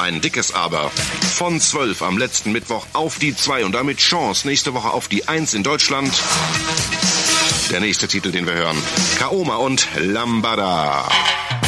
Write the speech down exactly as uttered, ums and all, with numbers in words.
ein dickes Aber. Von zwölf am letzten Mittwoch auf die zwei und damit Chance nächste Woche auf die eins in Deutschland. Der nächste Titel, den wir hören, Kaoma und Lambada.